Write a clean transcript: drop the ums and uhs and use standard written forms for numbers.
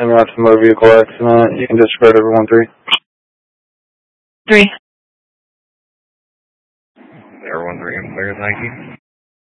en route to motor vehicle accident. You can disregard everyone 3. 3. Everyone 3, I'm clear, thank you.